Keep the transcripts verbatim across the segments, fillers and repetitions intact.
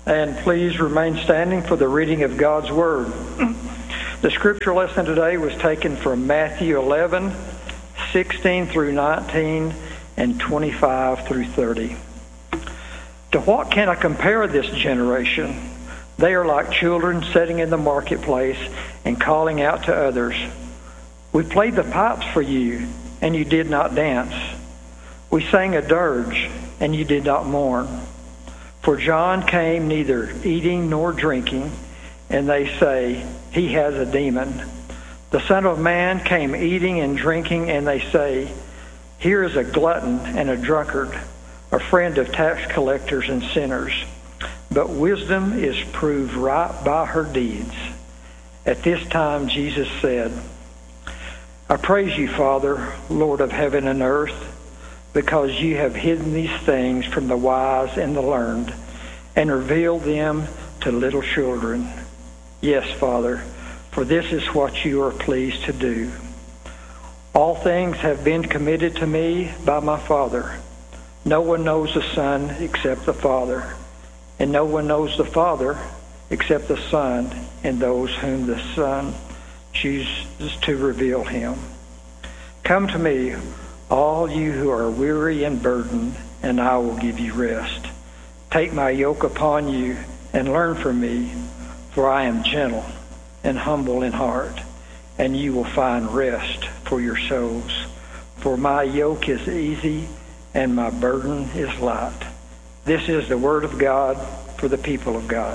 And please remain standing for the reading of God's Word. The scripture lesson today was taken from Matthew eleven, sixteen through nineteen, and twenty-five through thirty. To what can I compare this generation? They are like children sitting in the marketplace and calling out to others, "We played the pipes for you, and you did not dance. We sang a dirge, and you did not mourn. For John came neither eating nor drinking, and they say, 'He has a demon.' The Son of Man came eating and drinking, and they say, 'Here is a glutton and a drunkard, a friend of tax collectors and sinners.' But wisdom is proved right by her deeds." At this time Jesus said, "I praise you, Father, Lord of heaven and earth, because you have hidden these things from the wise and the learned and revealed them to little children. Yes, Father, for this is what you are pleased to do. All things have been committed to me by my Father. No one knows the Son except the Father, and no one knows the Father except the Son and those whom the Son chooses to reveal him. Come to me, all you who are weary and burdened, and I will give you rest. Take my yoke upon you and learn from me, for I am gentle and humble in heart, and you will find rest for your souls. For my yoke is easy and my burden is light." This is the word of God for the people of God.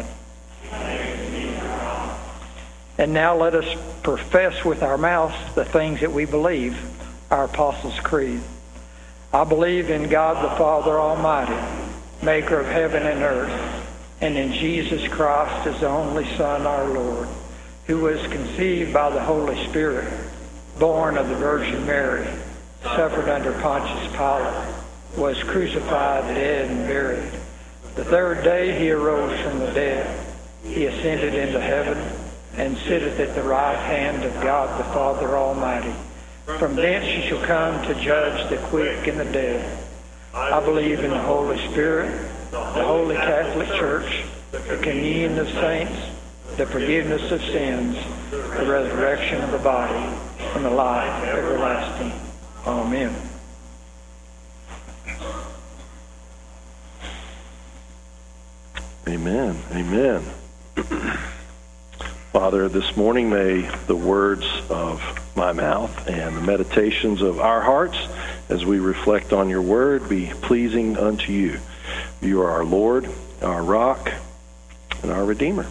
And now let us profess with our mouths the things that we believe. Our Apostles' Creed. I believe in God the Father Almighty, maker of heaven and earth, and in Jesus Christ, his only Son, our Lord, who was conceived by the Holy Spirit, born of the Virgin Mary, suffered under Pontius Pilate, was crucified, dead, and buried. The third day he arose from the dead. He ascended into heaven and sitteth at the right hand of God the Father Almighty. From thence he shall come to judge the quick and the dead. I believe in the Holy Spirit, the Holy Catholic Church, the communion of saints, the forgiveness of sins, the resurrection of the body, and the life everlasting. Amen. Amen. Amen. Father, this morning may the words of my mouth and the meditations of our hearts as we reflect on your word be pleasing unto you. You are our Lord, our rock, and our Redeemer.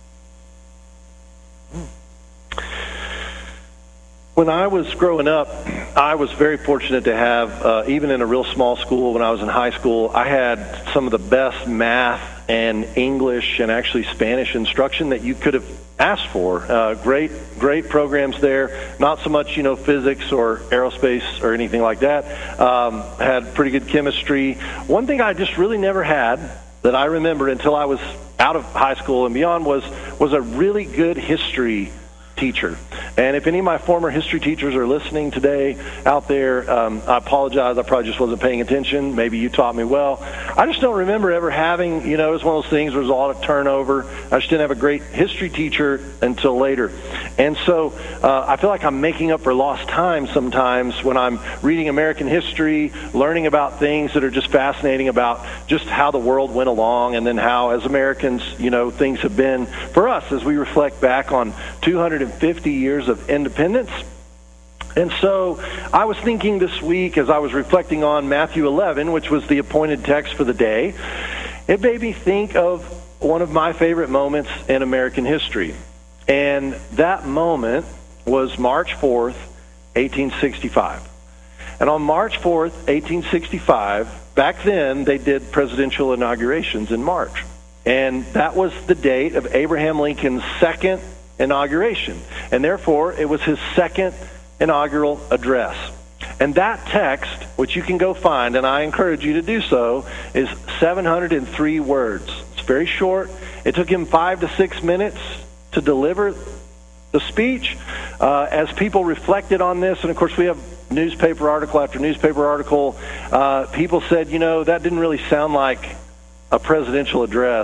When I was growing up, I was very fortunate to have, uh, even in a real small school when I was in high school, I had some of the best math and English and actually Spanish instruction that you could have asked for. Uh, great, great programs there. Not so much, you know, physics or aerospace or anything like that. Um, had pretty good chemistry. One thing I just really never had that I remember until I was out of high school and beyond was was a really good history teacher. And if any of my former history teachers are listening today out there, um, I apologize. I probably just wasn't paying attention. Maybe you taught me well. I just don't remember ever having, you know, it was one of those things where there was a lot of turnover. I just didn't have a great history teacher until later. And so uh, I feel like I'm making up for lost time sometimes when I'm reading American history, learning about things that are just fascinating about just how the world went along and then how, as Americans, you know, things have been for us as we reflect back on two hundred fifty years of independence. And so I was thinking this week as I was reflecting on Matthew eleven, which was the appointed text for the day, it made me think of one of my favorite moments in American history. And that moment was March fourth, eighteen sixty-five. And on March fourth, eighteen sixty-five, back then they did presidential inaugurations in March. And that was the date of Abraham Lincoln's second inauguration, and therefore it was his second inaugural address. And that text, which you can go find, and I encourage you to do so, is seven hundred three words. It's very short. It took him five to six minutes to deliver the speech. Uh, as people reflected on this, and of course we have newspaper article after newspaper article, uh, people said, you know, that didn't really sound like a presidential address.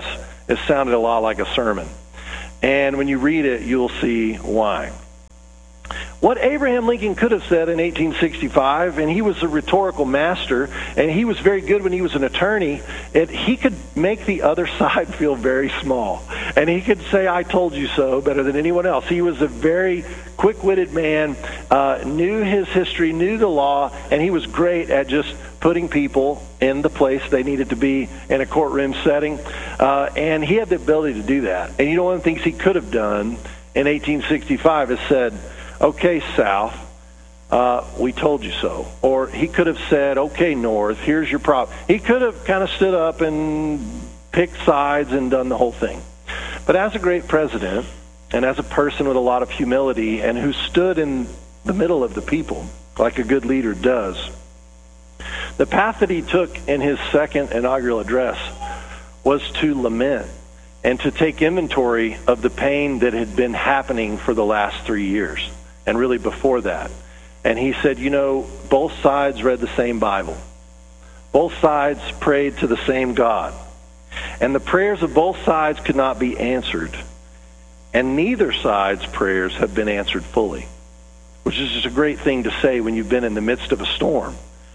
it sounded a lot like a sermon. And when you read it, you'll see why. What Abraham Lincoln could have said in eighteen sixty-five, and he was a rhetorical master, and he was very good when he was an attorney, it, he could make the other side feel very small. And he could say, I told you so, better than anyone else. He was a very quick-witted man, uh, knew his history, knew the law, and he was great at just putting people in the place they needed to be in a courtroom setting. Uh, and he had the ability to do that. And you know, one of the things he could have done in eighteen sixty-five is said, okay, South, uh, we told you so. Or he could have said, okay, North, here's your problem. He could have kind of stood up and picked sides and done the whole thing. But as a great president, and as a person with a lot of humility, and who stood in the middle of the people, like a good leader does, the path that he took in his second inaugural address was to lament and to take inventory of the pain that had been happening for the last three years. And really before that. And he said, you know, both sides read the same Bible. Both sides prayed to the same God. And the prayers of both sides could not be answered. And neither side's prayers have been answered fully. Which is just a great thing to say when you've been in the midst of a storm.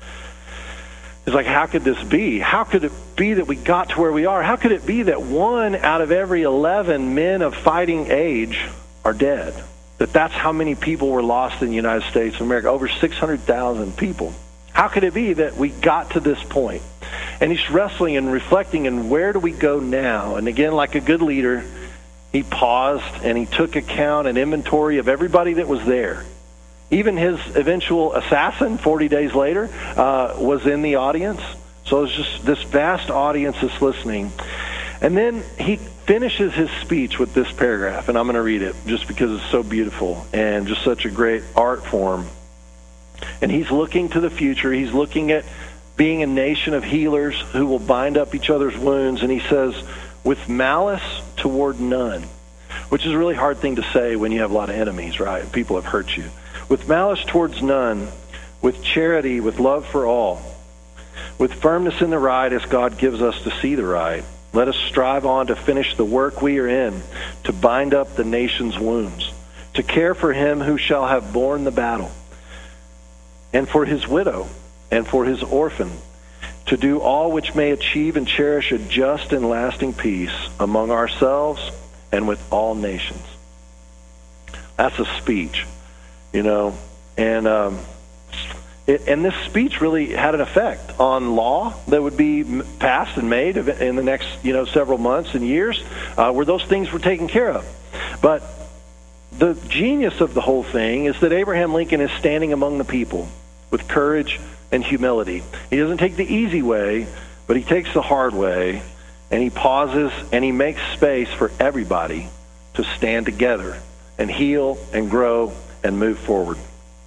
It's like, how could this be? How could it be that we got to where we are? How could it be that one out of every eleven men of fighting age are dead? That that's how many people were lost in the United States of America, over six hundred thousand people. How could it be that we got to this point? And he's wrestling and reflecting, and where do we go now? And again, like a good leader, he paused and he took account and inventory of everybody that was there. Even his eventual assassin, forty days later, uh, was in the audience. So it's just this vast audience that's listening. And then he finishes his speech with this paragraph, and I'm going to read it just because it's so beautiful and just such a great art form. And he's looking to the future. He's looking at being a nation of healers who will bind up each other's wounds. And he says, with malice toward none, which is a really hard thing to say when you have a lot of enemies, right? People have hurt you. With malice towards none, with charity, with love for all, with firmness in the right as God gives us to see the right, let us strive on to finish the work we are in, to bind up the nation's wounds, to care for him who shall have borne the battle, and for his widow, and for his orphan, to do all which may achieve and cherish a just and lasting peace among ourselves and with all nations. That's a speech, you know, and um, it, and this speech really had an effect on law that would be passed and made in the next, you know, several months and years, uh, where those things were taken care of. But the genius of the whole thing is that Abraham Lincoln is standing among the people with courage and humility. He doesn't take the easy way, but he takes the hard way, and he pauses and he makes space for everybody to stand together and heal and grow and move forward.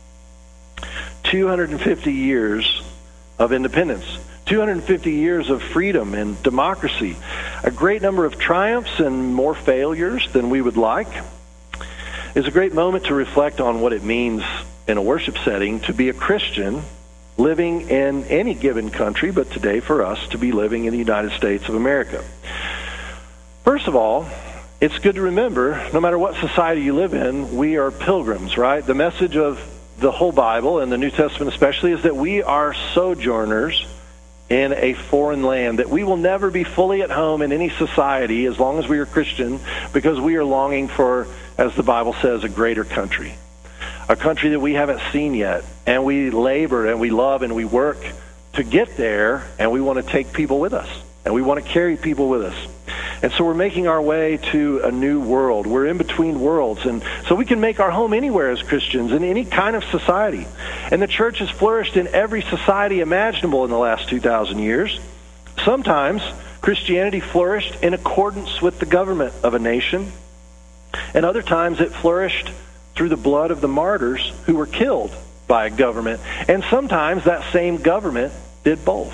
two hundred fifty years of independence, two hundred fifty years of freedom and democracy, a great number of triumphs and more failures than we would like. It's a great moment to reflect on what it means in a worship setting to be a Christian living in any given country, but today for us to be living in the United States of America. First of all, it's good to remember, no matter what society you live in, we are pilgrims, right? The message of the whole Bible, and the New Testament especially, is that we are sojourners in a foreign land, that we will never be fully at home in any society as long as we are Christian, because we are longing for, as the Bible says, a greater country. A country that we haven't seen yet, and we labor and we love and we work to get there, and we want to take people with us, and we want to carry people with us. And so we're making our way to a new world. We're in between worlds, and so we can make our home anywhere as Christians, in any kind of society. And the church has flourished in every society imaginable in the last two thousand years. Sometimes Christianity flourished in accordance with the government of a nation, and other times it flourished through the blood of the martyrs who were killed by a government. And sometimes that same government did both.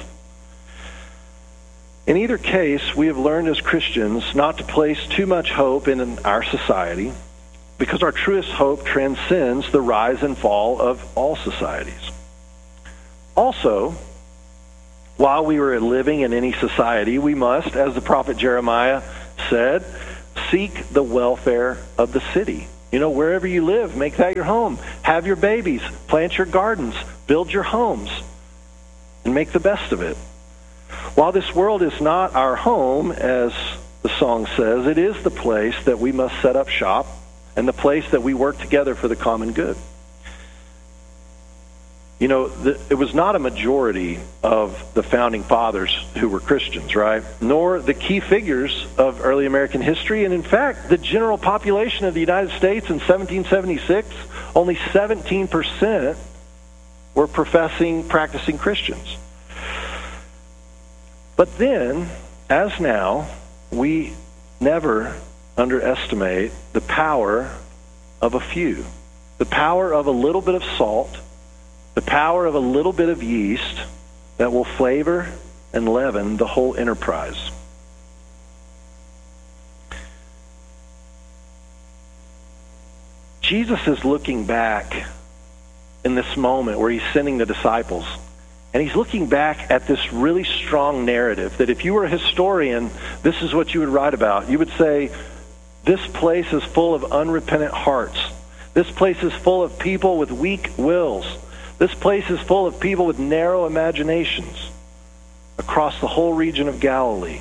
In either case, we have learned as Christians not to place too much hope in our society, because our truest hope transcends the rise and fall of all societies. Also, while we are living in any society, we must, as the prophet Jeremiah said, seek the welfare of the city. You know, wherever you live, make that your home. Have your babies, plant your gardens, build your homes, and make the best of it. While this world is not our home, as the song says, it is the place that we must set up shop and the place that we work together for the common good. You know, the, it was not a majority of the founding fathers who were Christians, right? Nor the key figures of early American history. And in fact, the general population of the United States in seventeen seventy-six, only seventeen percent were professing, practicing Christians. But then, as now, we never underestimate the power of a few. The power of a little bit of salt, the power of a little bit of yeast that will flavor and leaven the whole enterprise. Jesus is looking back in this moment where he's sending the disciples, and he's looking back at this really strong narrative that if you were a historian, this is what you would write about. You would say, this place is full of unrepentant hearts. This place is full of people with weak wills. This place is full of people with narrow imaginations across the whole region of Galilee.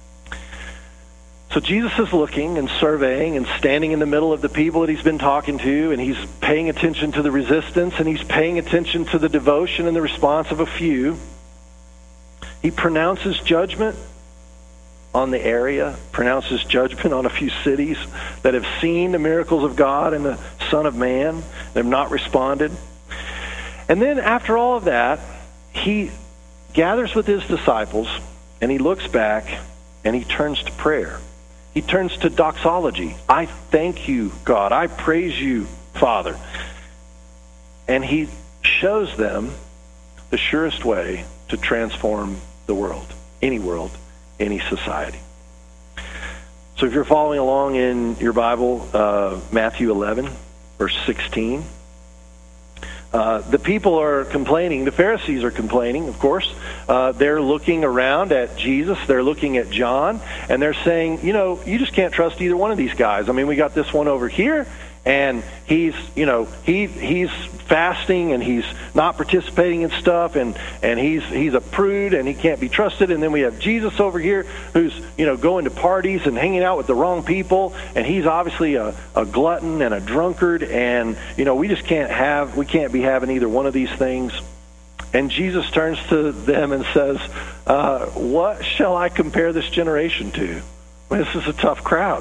So Jesus is looking and surveying and standing in the middle of the people that he's been talking to, and he's paying attention to the resistance, and he's paying attention to the devotion and the response of a few. He pronounces judgment on the area, pronounces judgment on a few cities that have seen the miracles of God and the Son of Man and have not responded. And then after all of that, he gathers with his disciples, and he looks back, and he turns to prayer. He turns to doxology. I thank you, God. I praise you, Father. And he shows them the surest way to transform the world, any world, any society. So if you're following along in your Bible, uh, Matthew eleven, verse sixteen, Uh, the people are complaining. The Pharisees are complaining, of course. Uh, they're looking around at Jesus. They're looking at John. And they're saying, you know, you just can't trust either one of these guys. I mean, we got this one over here, and he's, you know, he he's fasting, and he's not participating in stuff, and, and he's he's a prude, and he can't be trusted. And then we have Jesus over here who's, you know, going to parties and hanging out with the wrong people, and he's obviously a, a glutton and a drunkard, and, you know, we just can't have, we can't be having either one of these things. And Jesus turns to them and says, uh, what shall I compare this generation to? Well, this is a tough crowd.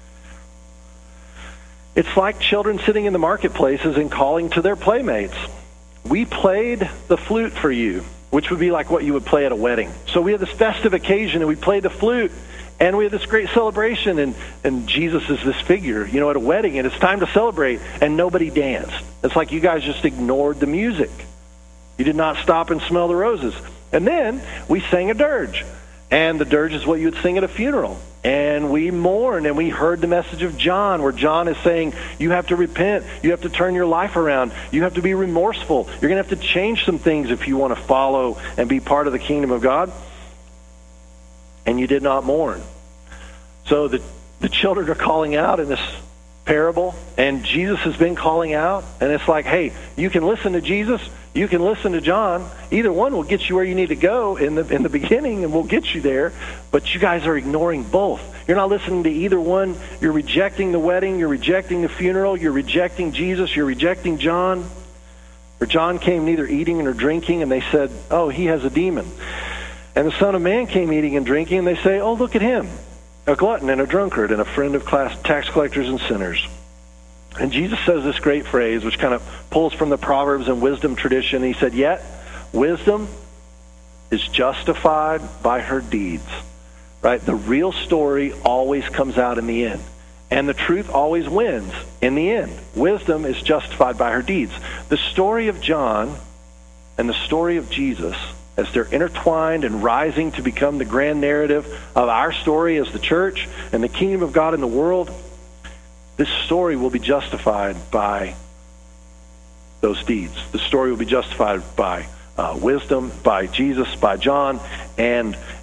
It's like children sitting in the marketplaces and calling to their playmates. We played the flute for you, which would be like what you would play at a wedding. So we had this festive occasion, and we played the flute, and we had this great celebration, and, and Jesus is this figure, you know, at a wedding, and it's time to celebrate, and nobody danced. It's like you guys just ignored the music. You did not stop and smell the roses. And then we sang a dirge, and the dirge is what you would sing at a funeral. And we mourned, and we heard the message of John, where John is saying, you have to repent. You have to turn your life around. You have to be remorseful. You're going to have to change some things if you want to follow and be part of the kingdom of God. And you did not mourn. So the, the children are calling out in this parable, and Jesus has been calling out, and it's like, hey, you can listen to Jesus, you can listen to John. Either one will get you where you need to go in the in the beginning, and we'll get you there, but you guys are ignoring both. You're not listening to either one. You're rejecting the wedding, you're rejecting the funeral, you're rejecting Jesus, you're rejecting John. For John came neither eating nor drinking, and they said, oh, he has a demon. And the Son of Man came eating and drinking, and they say, oh, look at him, a glutton and a drunkard and a friend of class, tax collectors and sinners. And Jesus says this great phrase, which kind of pulls from the Proverbs and wisdom tradition. He said, yet wisdom is justified by her deeds. Right? The real story always comes out in the end. And the truth always wins in the end. Wisdom is justified by her deeds. The story of John and the story of Jesus, as they're intertwined and rising to become the grand narrative of our story as the church and the kingdom of God in the world, this story will be justified by those deeds. The story will be justified by uh, wisdom, by Jesus, by John, and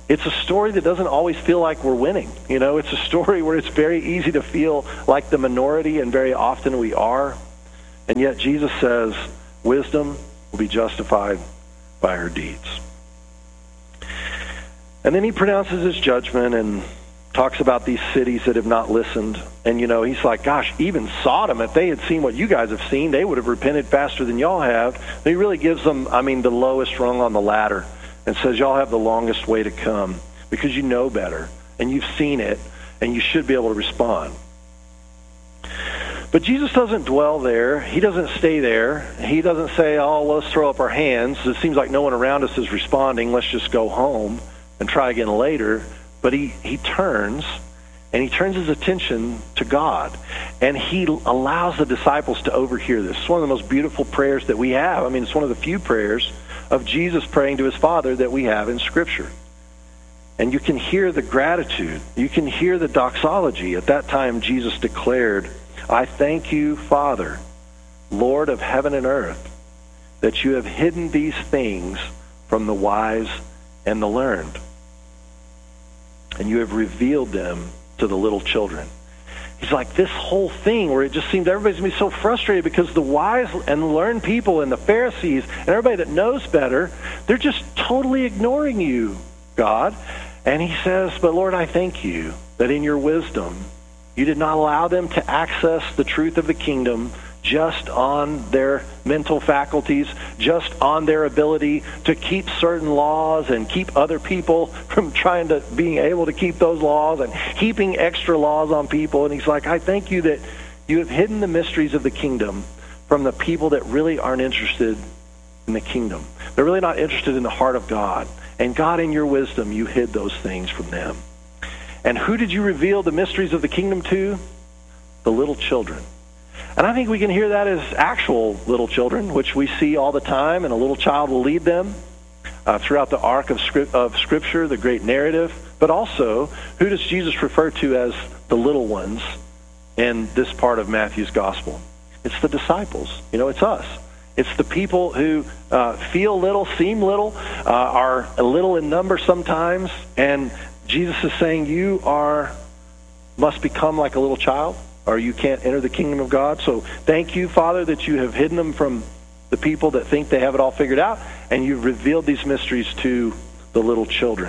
it's a story that doesn't always feel like we're winning. You know, it's a story where it's very easy to feel like the minority, and very often we are. And yet Jesus says, wisdom will be justified by her deeds. And then he pronounces his judgment and talks about these cities that have not listened. And, you know, he's like, gosh, even Sodom, if they had seen what you guys have seen, they would have repented faster than y'all have. And he really gives them, I mean, the lowest rung on the ladder and says, y'all have the longest way to come because you know better and you've seen it and you should be able to respond. But Jesus doesn't dwell there. He doesn't stay there. He doesn't say, oh, let's throw up our hands. It seems like no one around us is responding. Let's just go home and try again later. But he, he turns, and he turns his attention to God. And he allows the disciples to overhear this. It's one of the most beautiful prayers that we have. I mean, it's one of the few prayers of Jesus praying to his Father that we have in Scripture. And you can hear the gratitude. You can hear the doxology. At that time, Jesus declared, I thank you, Father, Lord of heaven and earth, that you have hidden these things from the wise and the learned, and you have revealed them to the little children. He's like, this whole thing where it just seems everybody's going to be so frustrated because the wise and learned people and the Pharisees and everybody that knows better, they're just totally ignoring you, God. And he says, but Lord, I thank you that in your wisdom, you did not allow them to access the truth of the kingdom just on their mental faculties, just on their ability to keep certain laws and keep other people from trying to being able to keep those laws and heaping extra laws on people. And he's like, I thank you that you have hidden the mysteries of the kingdom from the people that really aren't interested in the kingdom. They're really not interested in the heart of God. And God, in your wisdom, you hid those things from them. And who did you reveal the mysteries of the kingdom to? The little children. And I think we can hear that as actual little children, which we see all the time, and a little child will lead them uh, throughout the arc of, script, of Scripture, the great narrative. But also, who does Jesus refer to as the little ones in this part of Matthew's gospel? It's the disciples. You know, it's us. It's the people who uh, feel little, seem little, uh, are a little in number sometimes, and Jesus is saying, you are must become like a little child, or you can't enter the kingdom of God. So thank you, Father, that you have hidden them from the people that think they have it all figured out, and you've revealed these mysteries to the little children.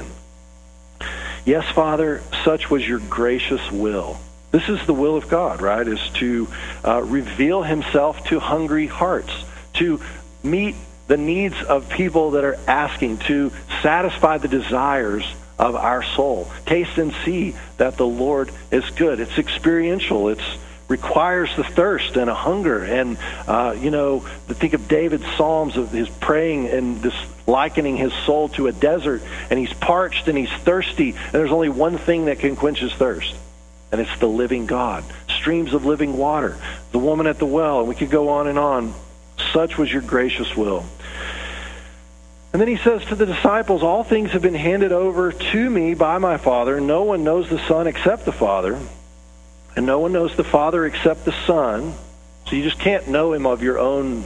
Yes, Father, such was your gracious will. This is the will of God, right, is to uh, reveal himself to hungry hearts, to meet the needs of people that are asking, to satisfy the desires of our soul. Taste and see that the Lord is good. It's experiential. It requires the thirst and a hunger. And, uh, you know, think of David's Psalms of his praying and this likening his soul to a desert. And he's parched and he's thirsty. And there's only one thing that can quench his thirst. And it's the living God. Streams of living water. The woman at the well. And we could go on and on. Such was your gracious will. And then he says to the disciples, all things have been handed over to me by my Father. No one knows the Son except the Father. And no one knows the Father except the Son. So you just can't know him of your own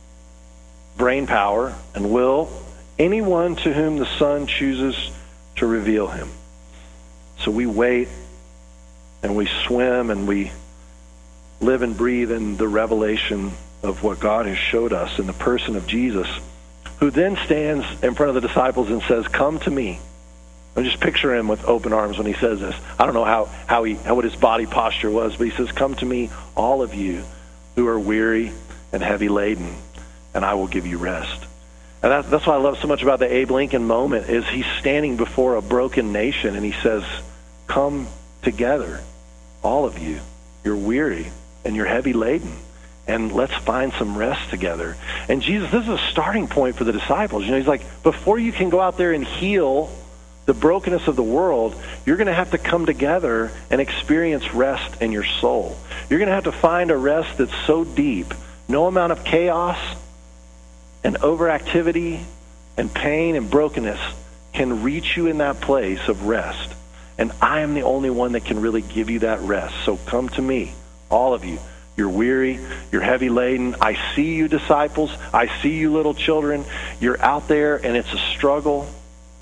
brain power and will. Anyone to whom the Son chooses to reveal him. So we wait and we swim and we live and breathe in the revelation of what God has showed us in the person of Jesus, who then stands in front of the disciples and says, come to me. I just picture him with open arms when he says this. I don't know how, how he how what his body posture was, but he says, come to me, all of you who are weary and heavy laden, and I will give you rest. And that, that's what I love so much about the Abe Lincoln moment, is he's standing before a broken nation, and he says, come together, all of you. You're weary and you're heavy laden. And let's find some rest together. And Jesus, this is a starting point for the disciples. You know, he's like, before you can go out there and heal the brokenness of the world, you're going to have to come together and experience rest in your soul. You're going to have to find a rest that's so deep, no amount of chaos and overactivity and pain and brokenness can reach you in that place of rest. And I am the only one that can really give you that rest. So come to me, all of you. You're weary, you're heavy laden. I see you, disciples. I see you, little children. You're out there and it's a struggle.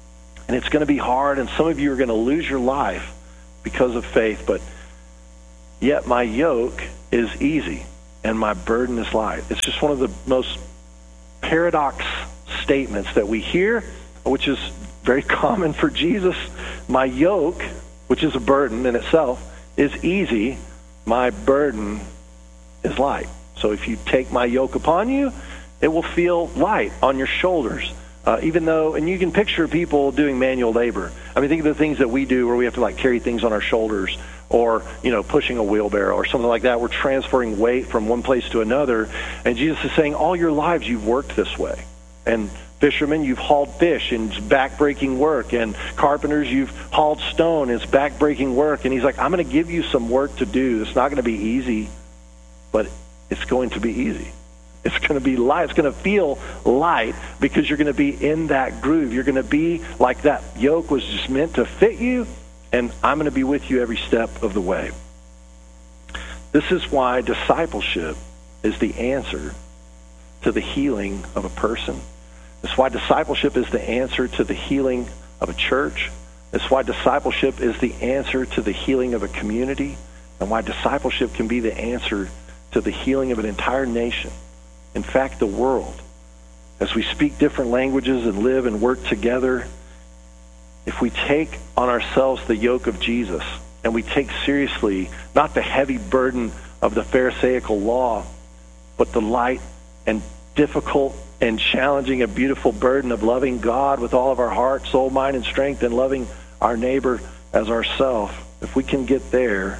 And it's going to be hard, and some of you are going to lose your life because of faith, but yet my yoke is easy and my burden is light. It's just one of the most paradox statements that we hear, which is very common for Jesus. My yoke, which is a burden in itself, is easy. My burden is light. So if you take my yoke upon you, it will feel light on your shoulders. Uh, even though, and you can picture people doing manual labor. I mean, think of the things that we do where we have to like carry things on our shoulders, or, you know, pushing a wheelbarrow or something like that. We're transferring weight from one place to another. And Jesus is saying, all your lives you've worked this way. And fishermen, you've hauled fish, and it's back-breaking work. And carpenters, you've hauled stone, and it's back-breaking work. And he's like, I'm going to give you some work to do. It's not going to be easy, but it's going to be easy. It's going to be light. It's going to feel light because you're going to be in that groove. You're going to be like that yoke was just meant to fit you, and I'm going to be with you every step of the way. This is why discipleship is the answer to the healing of a person. It's why discipleship is the answer to the healing of a church. It's why discipleship is the answer to the healing of a community, and why discipleship can be the answer to the healing of an entire nation. In fact, the world. As we speak different languages and live and work together, if we take on ourselves the yoke of Jesus, and we take seriously not the heavy burden of the Pharisaical law, but the light and difficult and challenging and beautiful burden of loving God with all of our heart, soul, mind, and strength, and loving our neighbor as ourselves, if we can get there,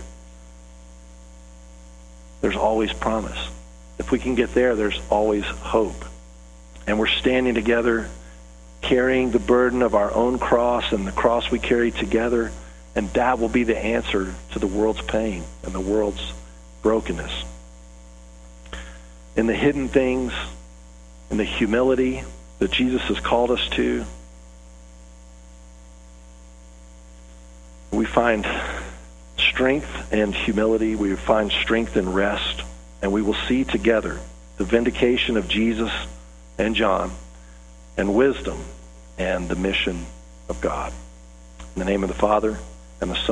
there's always promise. If we can get there, there's always hope. And we're standing together, carrying the burden of our own cross and the cross we carry together, and that will be the answer to the world's pain and the world's brokenness. In the hidden things, in the humility that Jesus has called us to, we find strength and humility. We find strength and rest. And we will see together the vindication of Jesus and John, and wisdom and the mission of God. In the name of the Father, and the Son,